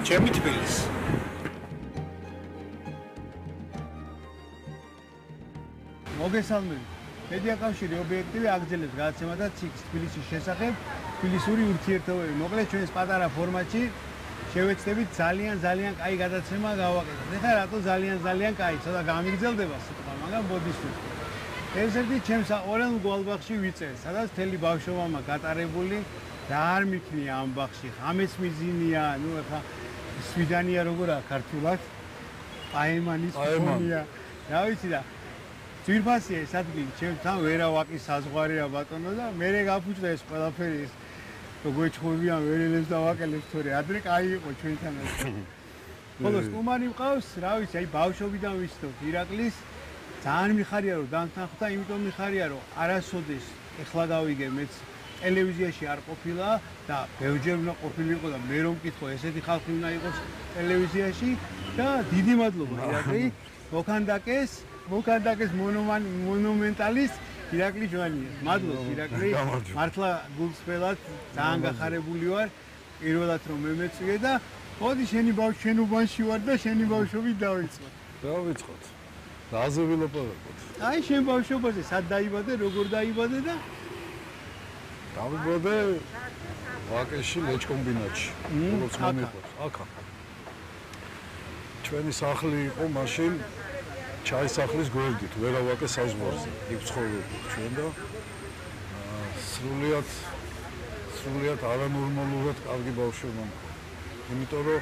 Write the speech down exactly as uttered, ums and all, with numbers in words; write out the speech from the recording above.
ჩემი თბილისი. მოგესალმებით. მედიაკავშირი ობიექტივი აგრძელებს გადაცემას თბილისის შესახებ, თბილისური ურთიერთობები. მოკლედ ჩვენს პატარა ფორმატში შევეცდებით ძალიან ძალიან კაი გადაცემა გავაკეთოთ. ეხლა რატო ძალიან ძალიან კაი, ცოტა გამიგრძელდება სიტყვა, მაგრამ ბოდიშით. ერთ-ერთი ჩემს საყვარელ გვალბაღში ვიწერ, სადაც მთელი ბავშვობა გატარებული და არ მიქნია ამ ბაღში. ხამეც მიზინია, ნუ ეხლა სვიდანია როგორაა ქართულად? პაემანის ფონია. რა ვიცი და ძვირფასია ეს ადგილი, ჩემთან ვერავაკის საზღვარია ბატონო და მე გაფუჭდა ეს ყველაფერი ეს გვეჩხობიან ვერელებს დავაკელებს თორე ადრე კაი იყო ჩვენთან ერთად. ხოლო სტუმარი მყავს, რა ვიცი, აი ბავშვობიდან ვიცნობ ირაკლის ძალიან მიხარია რომ დამთანხმდა, იმიტომ მიხარია რომ არასოდეს ეხლა გავიგე მეც ტელევიზიაში არ ყოფილა და ბევრჯერ უნდა ყოფილიყო და მე რომ მკითხო ესეთი ხალხი უნდა იყოს ტელევიზიაში და დიდი მადლობა ირაკლი მოქანდაკეს მოქანდაკეს მონუმენტალის ირაკლი ჯვანია. მადლობა ირაკლი. მართლა გულწრფელად ძალიან გახარებული ვარ. პირველად რომ მე მეწვიე და მოდი შენი ბავშვი შენ უბანში ვარ და შენი ბავშვობით დავიწყოთ. დავიწყოთ. რაზე ვილაპარაკოთ? აი შენ ბავშვობაზე სად დაიბადე, როგორ დაიბადე და დავიბადე ვაკეში ლეჩკომბინატში. როგორც მომიყვარს. აქა. ჩვენი სახლი იყო მაშინ ჩაისახლის გვერდით, ვერავაკეს საზღვარზე. იქ ცხოვრობდით ჩვენ და სრულიად სრულიად არანორმალურად კარგი ბავშვობა. იმიტომ რომ